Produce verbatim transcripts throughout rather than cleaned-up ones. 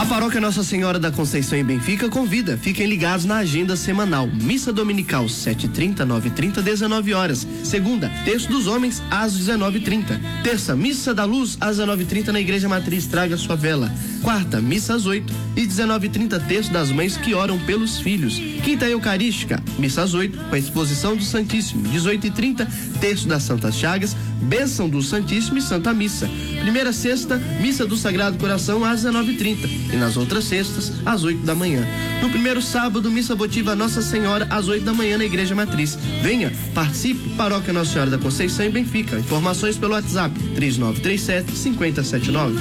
A Paróquia Nossa Senhora da Conceição em Benfica convida. Fiquem ligados na agenda semanal. Missa dominical, sete e trinta, nove e trinta, dezenove horas. Segunda, Terço dos Homens, às dezenove e trinta. Terça, Missa da Luz, às dezenove e trinta na Igreja Matriz. Traga sua vela. Quarta, Missa às oito e dezenove e trinta, Terço das Mães que oram pelos filhos. Quinta, Eucarística, Missa às oito, com a exposição do Santíssimo. dezoito e trinta, Terço das Santas Chagas, Bênção do Santíssimo e Santa Missa. Primeira sexta, Missa do Sagrado Coração, às dezenove e trinta. E nas outras sextas, às oito da manhã. No primeiro sábado, Missa Votiva Nossa Senhora, às oito da manhã na Igreja Matriz. Venha, participe, Paróquia Nossa Senhora da Conceição em Benfica. Informações pelo WhatsApp, três nove três sete, cinco zero sete nove.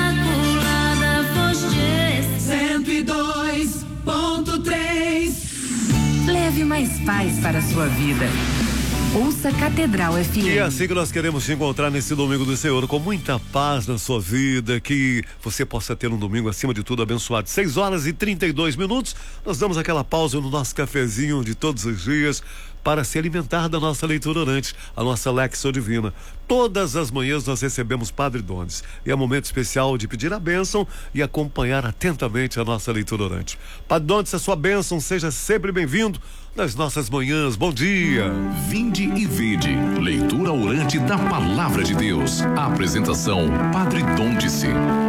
cento e dois ponto três. Leve mais paz para a sua vida. Ouça Catedral F M. E é assim que nós queremos te encontrar nesse domingo do Senhor, com muita paz na sua vida, que você possa ter um domingo acima de tudo abençoado. seis horas e trinta e dois minutos, nós damos aquela pausa no nosso cafezinho de todos os dias para se alimentar da nossa leitura orante, a nossa Lexio Divina. Todas as manhãs nós recebemos Padre Dones e é um momento especial de pedir a bênção e acompanhar atentamente a nossa leitura orante. Padre Dones, a sua bênção seja sempre bem-vindo nas nossas manhãs. Bom dia. Vinde e vede, leitura orante da Palavra de Deus. A apresentação Padre Dondice.